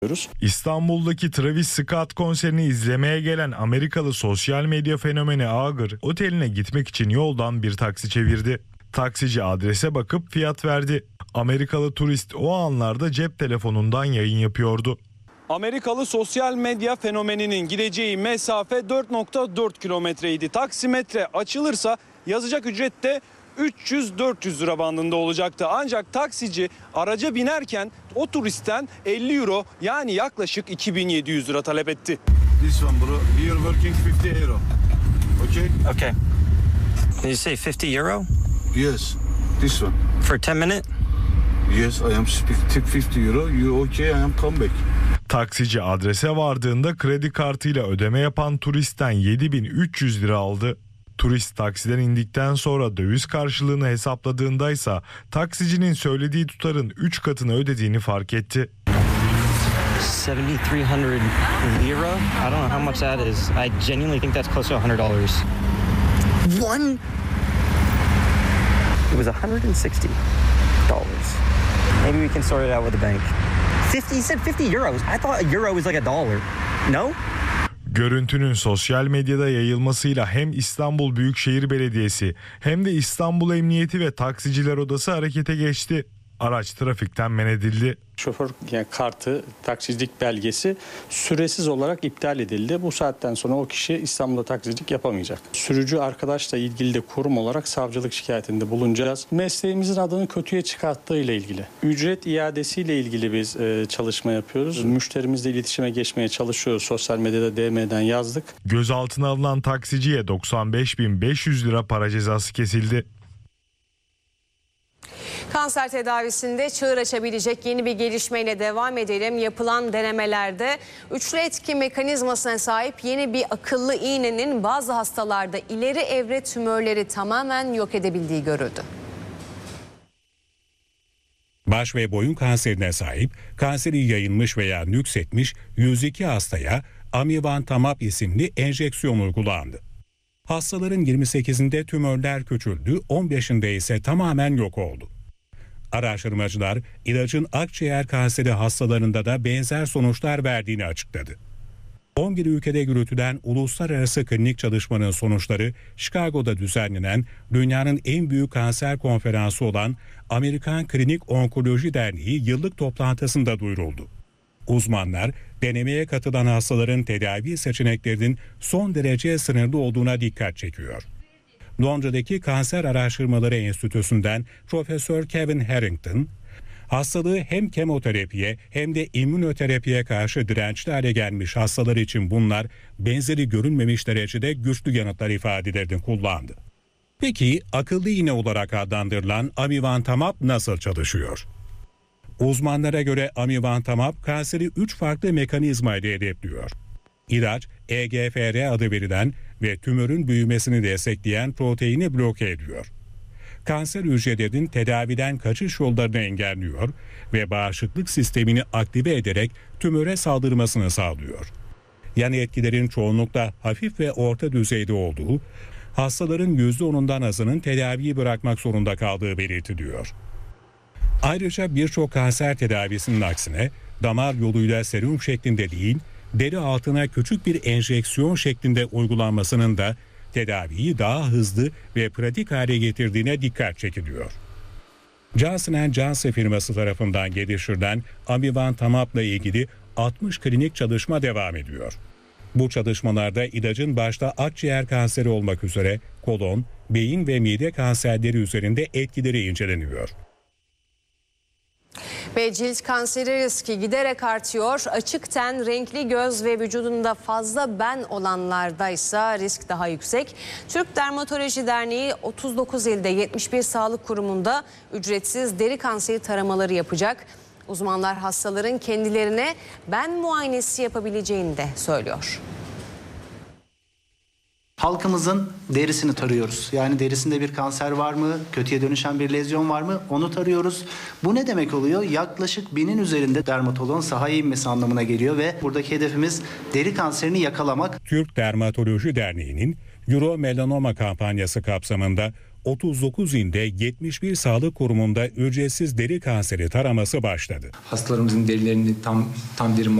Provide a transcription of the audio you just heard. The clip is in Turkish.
İstanbul'daki Travis Scott konserini izlemeye gelen Amerikalı sosyal medya fenomeni Agar, oteline gitmek için yoldan bir taksi çevirdi. Taksici adrese bakıp fiyat verdi. Amerikalı turist o anlarda cep telefonundan yayın yapıyordu. Amerikalı sosyal medya fenomeninin gideceği mesafe 4,4 kilometreydi. Taksimetre açılırsa yazacak ücret de 300-400 lira bandında olacaktı. Ancak taksici araca binerken o turistten 50 euro yani yaklaşık 2700 lira talep etti. This one bro, we are working 50 euro. Okay? Okay. Did you say 50 euro? Yes, this one. For 10 minutes? Yes, I am speak 50 euro. You okay? I am come back. Taksici adrese vardığında kredi kartıyla ödeme yapan turistten 7300 lira aldı. Turist taksiden indikten sonra döviz karşılığını hesapladığındaysa taksicinin söylediği tutarın 3 katını ödediğini fark etti. 7,300 euro? I don't know how much that is. I genuinely think that's close to $100. One? It was $160. Maybe we can sort it out with the bank. 50, you said 50 euros. I thought a euro was like a dollar. No? Görüntünün sosyal medyada yayılmasıyla hem İstanbul Büyükşehir Belediyesi hem de İstanbul Emniyeti ve Taksiciler Odası harekete geçti. Araç trafikten men edildi. Şoför kartı, taksicilik belgesi süresiz olarak iptal edildi. Bu saatten sonra o kişi İstanbul'da taksicilik yapamayacak. Sürücü arkadaşla ilgili de kurum olarak savcılık şikayetinde bulunacağız. Mesleğimizin adını kötüye çıkarttığıyla ilgili. Ücret iadesiyle ilgili biz çalışma yapıyoruz. Müşterimizle iletişime geçmeye çalışıyoruz. Sosyal medyada DM'den yazdık. Gözaltına alınan taksiciye 95.500 lira para cezası kesildi. Kanser tedavisinde çığır açabilecek yeni bir gelişmeyle devam edelim. Yapılan denemelerde üçlü etki mekanizmasına sahip yeni bir akıllı iğnenin bazı hastalarda ileri evre tümörleri tamamen yok edebildiği görüldü. Baş ve boyun kanserine sahip, kanseri yayılmış veya nüksetmiş 102 hastaya amivantamab isimli enjeksiyon uygulandı. Hastaların 28'inde tümörler küçüldü, 15'inde ise tamamen yok oldu. Araştırmacılar ilacın akciğer kanseri hastalarında da benzer sonuçlar verdiğini açıkladı. 11 ülkede yürütülen uluslararası klinik çalışmanın sonuçları Chicago'da düzenlenen dünyanın en büyük kanser konferansı olan Amerikan Klinik Onkoloji Derneği yıllık toplantısında duyuruldu. Uzmanlar denemeye katılan hastaların tedavi seçeneklerinin son derece sınırlı olduğuna dikkat çekiyor. Londra'daki Kanser Araştırmaları Enstitüsü'nden Profesör Kevin Harrington, hastalığı hem kemoterapiye hem de immünoterapiye karşı dirençli hale gelmiş hastalar için bunlar benzeri görülmemiş derecede güçlü yanıtlar ifadelerini kullandı. Peki akıllı iğne olarak adlandırılan amivantamab nasıl çalışıyor? Uzmanlara göre amivantamab kanseri 3 farklı mekanizma ile hedefliyor. İlaç, EGFR adı verilen ve tümörün büyümesini destekleyen proteini bloke ediyor. Kanser hücrelerinin tedaviden kaçış yollarını engelliyor ve bağışıklık sistemini aktive ederek tümöre saldırmasını sağlıyor. Yan etkilerin çoğunlukla hafif ve orta düzeyde olduğu, hastaların %10'undan azının tedaviyi bırakmak zorunda kaldığı belirtiliyor. Ayrıca birçok kanser tedavisinin aksine damar yoluyla serum şeklinde değil, deri altına küçük bir enjeksiyon şeklinde uygulanmasının da tedaviyi daha hızlı ve pratik hale getirdiğine dikkat çekiliyor. Johnson & Johnson firması tarafından geliştirilen amivantamab'la ilgili 60 klinik çalışma devam ediyor. Bu çalışmalarda ilacın başta akciğer kanseri olmak üzere kolon, beyin ve mide kanserleri üzerinde etkileri inceleniyor. Ve cilt kanseri riski giderek artıyor. Açık ten, renkli göz ve vücudunda fazla ben olanlardaysa risk daha yüksek. Türk Dermatoloji Derneği 39 ilde 71 sağlık kurumunda ücretsiz deri kanseri taramaları yapacak. Uzmanlar hastaların kendilerine ben muayenesi yapabileceğini de söylüyor. Halkımızın derisini tarıyoruz. Yani derisinde bir kanser var mı? Kötüye dönüşen bir lezyon var mı? Onu tarıyoruz. Bu ne demek oluyor? Yaklaşık 1000'in üzerinde dermatoloğun sahaya inmesi anlamına geliyor ve buradaki hedefimiz deri kanserini yakalamak. Türk Dermatoloji Derneği'nin Euro Melanoma kampanyası kapsamında 39 ilde 71 sağlık kurumunda ücretsiz deri kanseri taraması başladı. Hastalarımızın derilerini tam deri